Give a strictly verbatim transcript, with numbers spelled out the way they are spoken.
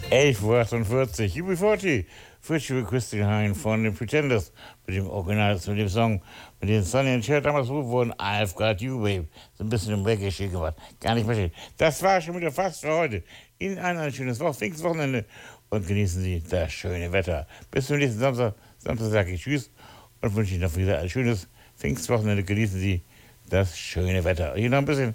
elf Uhr achtundvierzig, U B vierzig, Frischie Christine Hein von den Pretenders mit dem Original, mit dem Song, mit dem Sonny und Cher damals gerufen wurden, I've got you, babe. So ein bisschen im Reggae-Schick gemacht. Gar nicht mehr schön. Das war schon wieder fast für heute. Ihnen allen ein schönes Wochen, Pfingstwochenende und genießen Sie das schöne Wetter. Bis zum nächsten Samstag. Samstag sage ich Tschüss und wünsche Ihnen noch wieder ein schönes Pfingstwochenende. Genießen Sie das schöne Wetter. Hier noch ein bisschen